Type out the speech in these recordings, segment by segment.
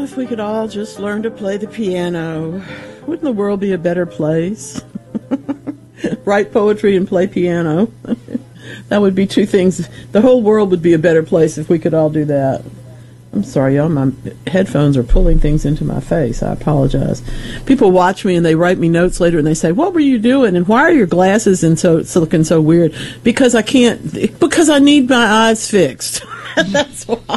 if we could all just learn to play the piano, wouldn't the world be a better place? Write poetry and play piano. That would be two things. The whole world would be a better place if we could all do that. I'm sorry, y'all. My headphones are pulling things into my face. I apologize. People watch me and they write me notes later and they say, "What were you doing? And why are your glasses looking so weird?" Because I need my eyes fixed. That's why.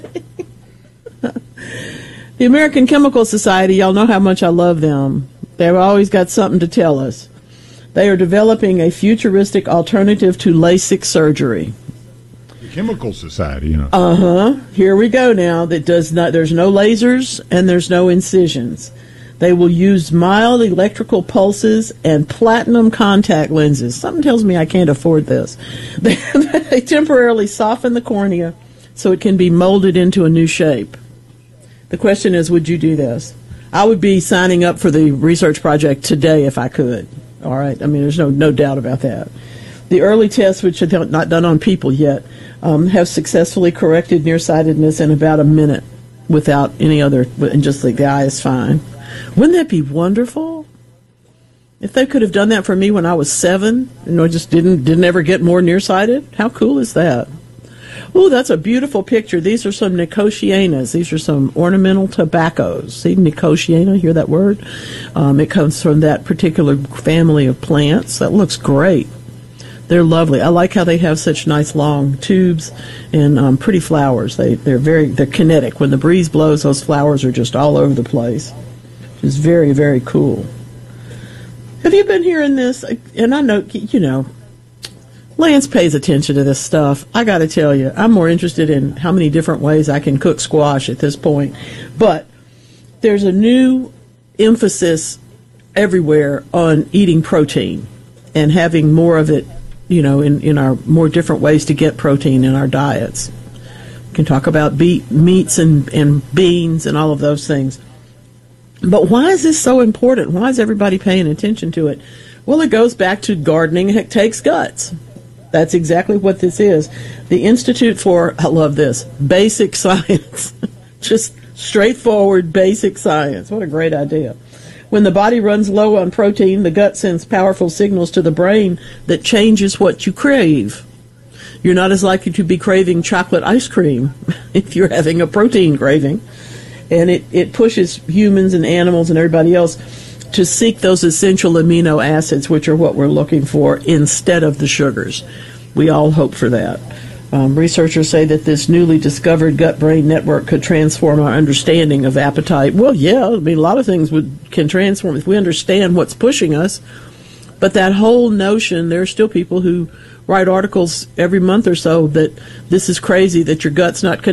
The American Chemical Society, y'all know how much I love them. They've always got something to tell us. They are developing a futuristic alternative to LASIK surgery. Chemical Society, you know. Here we go now. There's no lasers and there's no incisions. They will use mild electrical pulses and platinum contact lenses. Something tells me I can't afford this. They temporarily soften the cornea so it can be molded into a new shape. The question is, would you do this? I would be signing up for the research project today if I could. All right? I mean, there's no doubt about that. The early tests, which are not done on people yet, have successfully corrected nearsightedness in about a minute without any other, and just like the eye is fine. Wouldn't that be wonderful? If they could have done that for me when I was 7, and I just didn't ever get more nearsighted, how cool is that? Ooh, that's a beautiful picture. These are some nicotianas. These are some ornamental tobaccos. See, nicotiana, hear that word? It comes from that particular family of plants. That looks great. They're lovely. I like how they have such nice long tubes and pretty flowers. They're kinetic. When the breeze blows, those flowers are just all over the place. It's very, very cool. Have you been hearing this? And I know, Lance pays attention to this stuff. I got to tell you, I'm more interested in how many different ways I can cook squash at this point. But there's a new emphasis everywhere on eating protein and having more of it, in our more different ways to get protein in our diets. We can talk about meats and beans and all of those things. But why is this so important? Why is everybody paying attention to it? Well, it goes back to gardening takes guts. That's exactly what this is. The Institute for, I love this, Basic Science. Just straightforward basic science. What a great idea. When the body runs low on protein, the gut sends powerful signals to the brain that changes what you crave. You're not as likely to be craving chocolate ice cream if you're having a protein craving. And it pushes humans and animals and everybody else to seek those essential amino acids, which are what we're looking for, instead of the sugars. We all hope for that. Researchers say that this newly discovered gut-brain network could transform our understanding of appetite. Well, yeah, a lot of things can transform if we understand what's pushing us. But that whole notion, there are still people who write articles every month or so that this is crazy, that your gut's not connected.